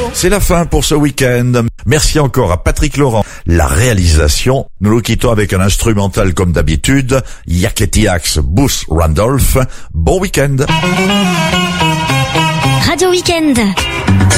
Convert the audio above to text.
C'est la fin pour ce week-end. Merci encore à Patrick Laurent, la réalisation. Nous nous quittons avec un instrumental comme d'habitude. Yaketiax, Bruce Randolph. Bon week-end. Radio Week-end.